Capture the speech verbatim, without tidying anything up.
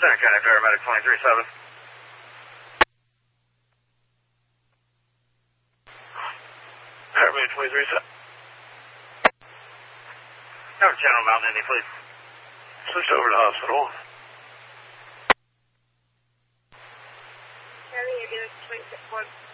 Center County Paramedic twenty-three seven. Paramedic twenty-three seven. Have General Mountain Indy, please. Switch over to hospital. Charlie, you're doing twenty-six one.